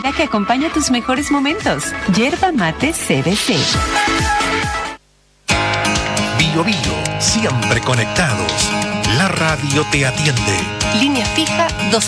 bebida que acompaña tus mejores momentos. Yerba Mate CBC. Bio Bio, siempre conectados. La radio te atiende. Línea fija 2.